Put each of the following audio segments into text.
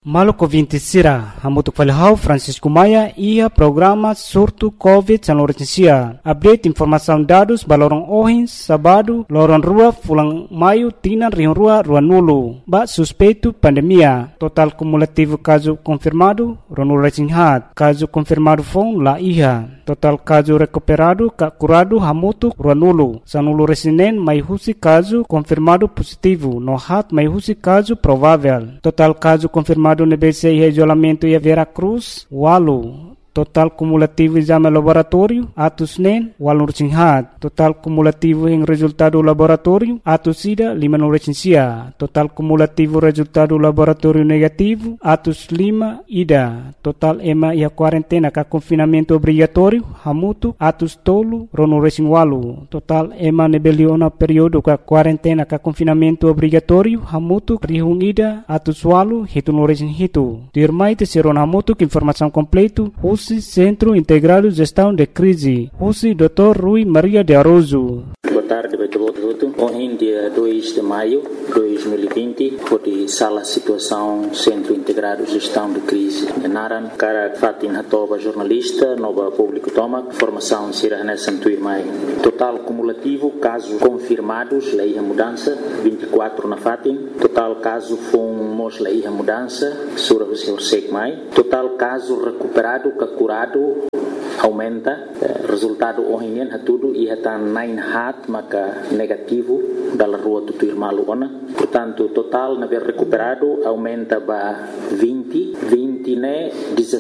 Maluco 20 Sira, Hamutuk Falhau, Francisco Maia, ia programa surto COVID-19 Sia. Update informação dados balorong ohin, sabado, lorong rua, fulang maio, tinan rion rua, rua nulo. Ba suspeito pandemia. Total cumulativo caso confirmado, ronu resinhat. Caso confirmado fong la iha. Total caso recuperado, curado, hamutuk, rua nulo. Sanulo resinen, mai husi caso confirmado positivo. No hat, mai husi caso provável. Total caso confirmado no BC e isolamento e Veracruz, Walu. Total cumulativo exame laboratório, atos NEN, Walu Resinhat. Total cumulativo em resultado laboratório, atos SIDA, Lima no Resinsia. Total cumulativo resultado laboratório negativo, atos Lima, IDA. Total EMA e a quarentena com confinamento obrigatório, Hamutu, atos Tolo, Rono Resin Walu. Total EMA nebeliona período com quarentena com confinamento obrigatório, Hamutu, Rihung IDA, atos Walu, Hitu no Resin Hitu. Dirmai te seron Hamutu, informação completo, Centro Integrado de Gestão de Crise. Husi Dr. Rui Maria de Aroso. Boa tarde, Beto. Ontem, dia 2 de maio de 2020, foi sala situação Centro Integrado de Gestão de Crise de Naran. Cara Fatin Hatoba, jornalista, nova público toma, formação Sira Nessa Tuirmai. Total cumulativo, casos confirmados, lei a mudança, 24 na Fatin. Total caso fomos lei a mudança, Sura Hussein Mai. Total caso recuperado, curado, aumenta. Resultado ohinien tudo e está 9 hat maka negativo da rua do Tuirmalu ona. Portanto, total na ver recuperado aumenta para 20 né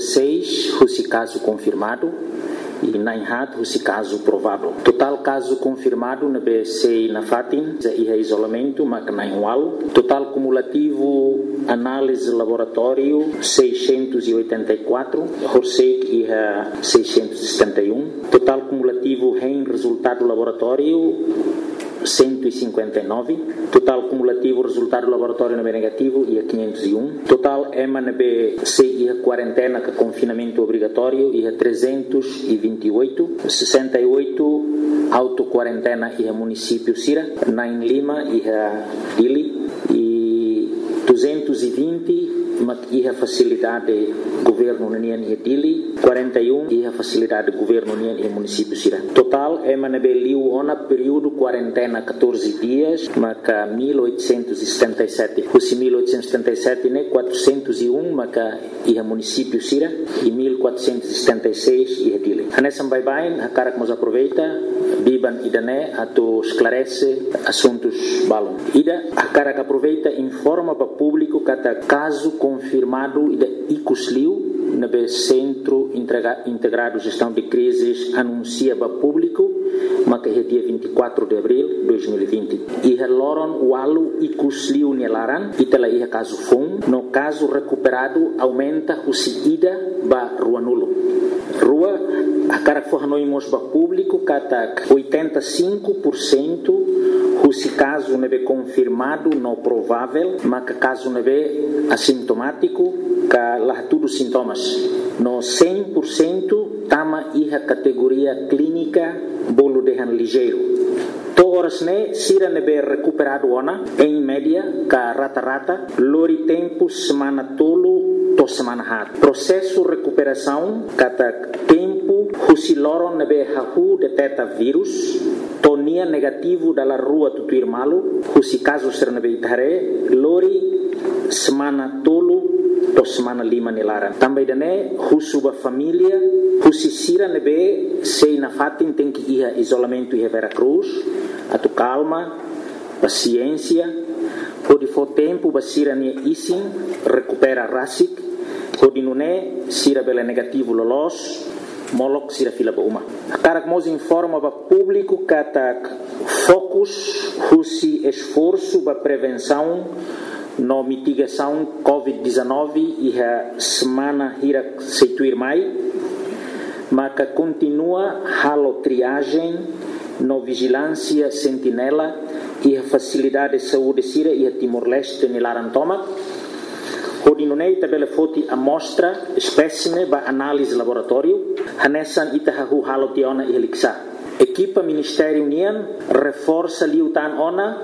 16 esse caso confirmado e 9 hat esse caso provável. Total caso confirmado na BC na Fatin e isolamento maka 9 walo. Total cumulativo análise laboratório 684, Horsek e 671. Total cumulativo em resultado laboratório 159. Total cumulativo resultado laboratório na B negativo e 501. Total EMA na BC e a quarentena com confinamento obrigatório e 328. 68 auto-quarentena e a município Sira, 9 Lima e a Dili e 220 e a facilidade governo União e Dili, 41 e a facilidade governo União e município Sira. Total é manabeliu ona período quarentena 14 dias, maca 1877. Os 1877 né 401 maca e a município Sira e 1476 e a Dili. Anessa bye a cara que nos aproveita biban idane ato esclarece assuntos balon. Ida a cara que aproveita informa para público cada caso confirmado ida icusliu na Centro Integrado de Gestão de Crises anuncia para público mas é dia 24 de abril de 2020 e loron walu icusliu nelaran e tela ia caso fun no caso recuperado aumenta o ida ba rua nulo rua a cara que for noimos para público kata 85% se caso neve confirmado não provável mas caso neve assintomático ka lá tudo sintomas no 100% tama iha categoria clínica bolo de ligeiro toras ne sira neve recuperado ona em média ka rata lori tempo semana tolo to semana hat processo recuperação kata tempo husi loron neve hahu detecta vírus tonia negativo dalla rua do Tuirmalu husi caso ser neve itare lori semana tolo to semana 5 nelara. Também dane husuba família, husi sira nebe sei na Fatin tem que ir isolamento e Veracruz, atu calma, paciência, pode for tempo basira ne isin recupera rasik, pode nune sira bela negativo lolos, molok sira fila ba uma. Cara que nos informa para público kata focus husi esforço para prevenção no mitigação COVID-19 e a semana hira seituir mai, mas continua halo triagem no vigilância sentinela e a facilidade de saúde sira e a Timor-Leste nilarantoma. Hodinunei tabela foti amostra espécime ba análise laboratório hanesan itahahu halo tiona e heliksa. Equipa Ministério União reforça liutan ona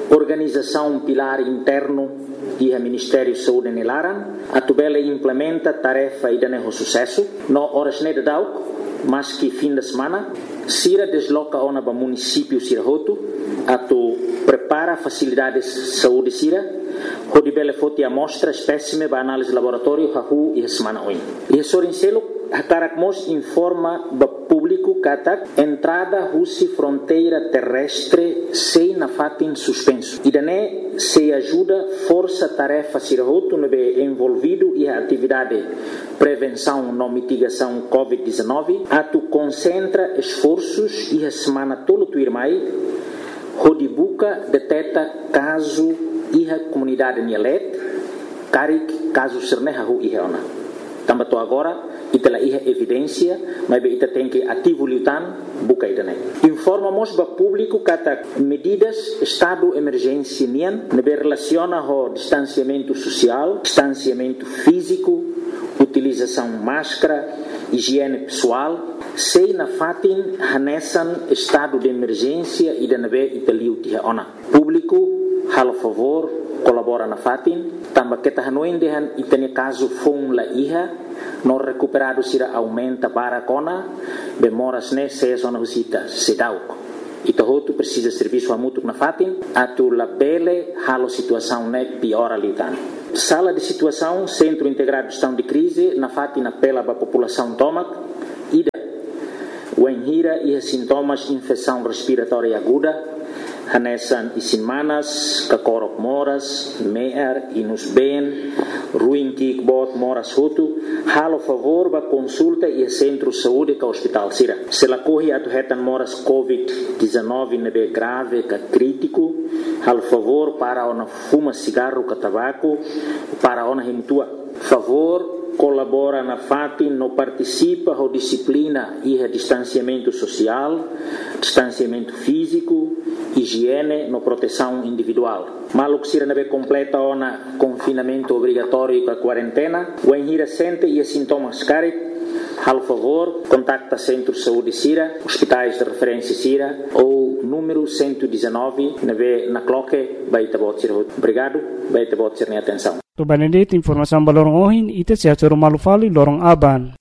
organização pilar interno e o Ministério da Saúde nelaran, a tubela implementa tarefa e dá sucesso, no horas de dauk, mas que fim de semana, Sira desloca ona para município Sirahoto, a tu prepara facilidades de saúde Sira, onde bela foto amostra espécime para análise laboratório hahu e semana oin. E sorincelo a Caracmos informa para público que entrada russi fronteira terrestre sem na fatin suspenso. E daí se ajuda força tarefa Sirahoto no envolvido e a atividade prevenção e mitigação COVID-19, a tu concentra esforços e a semana todo tu irmai, onde buca detecta caso e a comunidade Nielet, carik caso sernehahu e reona. Também agora, ita la iha evidência, mas ita tem que ativo lutan buka idane. Informamos para público que medidas estado emergência nian nebe relaciona ho distanciamento social, distanciamento físico, utilização máscara, higiene pessoal, sei na fatin hanesan estado de emergência e nebe ita liuti ona. Público halo favor colabora na fatin, também que tahanoin dehan itane caso fon la iha no recuperado sira aumenta para cona bemoras ne se zona visita sedauk ita hotu precisa serviço amutuk na fatin atu la bele halo situação ne piora litan sala de situação centro integrado de gestão de crise na fatin apela para a população tomac ida wenhira e sintomas infecção respiratória aguda hanesan isinmanas, kakorok moras, meer, inus ben, ruim kikbot moras hutu, halo favor ba consulta e centro saúde ka hospital sira. Se la corre atu hetan moras COVID-19 nebe grave ka crítico, halo favor para ona fuma cigarro ka tabaco, para ona himtua. Favor colabora na fatin, no participa ou disciplina e distanciamento social, distanciamento físico, higiene, no proteção individual. Maluk sira nebe completa ona confinamento obrigatório com a quarentena, o enhira sente e sintomas carik, hal favor, contacta Centro de Saúde Sira, hospitais de referência Sira ou número 119 na cloque, baita bot sira. Obrigado, baita bot sira atenção. To Benedict informação balorong ohin ite sia choro malufali lorong aban.